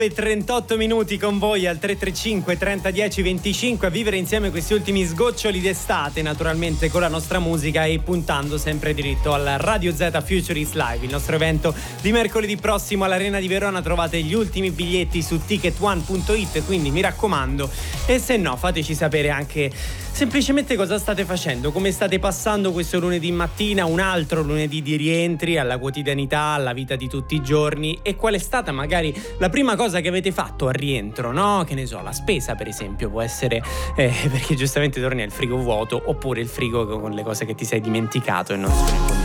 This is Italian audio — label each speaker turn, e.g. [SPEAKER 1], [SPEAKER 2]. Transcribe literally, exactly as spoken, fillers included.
[SPEAKER 1] trentotto minuti con voi al tre tre cinque trenta dieci venticinque a vivere insieme questi ultimi sgoccioli d'estate, naturalmente con la nostra musica e puntando sempre diritto al Radio Z Futurist Live, il nostro evento di mercoledì prossimo all'Arena di Verona. Trovate gli ultimi biglietti su ticket one punto it, quindi mi raccomando, e se no fateci sapere anche semplicemente cosa state facendo, come state passando questo lunedì mattina, un altro lunedì di rientri alla quotidianità, alla vita di tutti i giorni, e qual è stata magari la prima cosa che avete fatto al rientro, no? Che ne so, la spesa per esempio può essere eh, perché giustamente torni al frigo vuoto, oppure il frigo con le cose che ti sei dimenticato e non sono